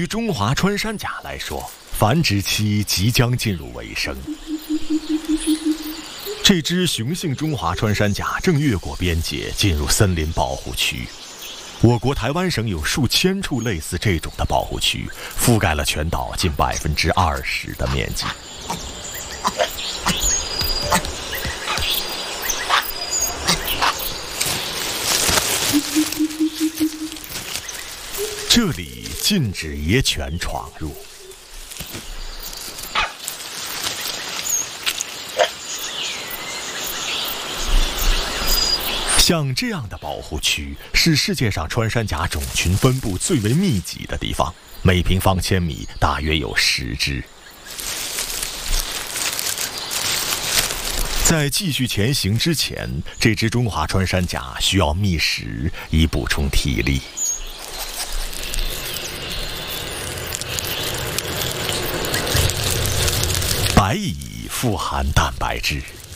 于中华穿山甲来说，繁殖期即将进入尾声。这只雄性中华穿山甲正越过边界进入森林保护区。我国台湾省有数千处类似这种的保护区，覆盖了全岛近20%的面积。这里禁止野犬闯入。像这样的保护区是世界上穿山甲种群分布最为密集的地方，每平方千米大约有10只。在继续前行之前，这只中华穿山甲需要觅食以补充体力。白蚁富含蛋白质，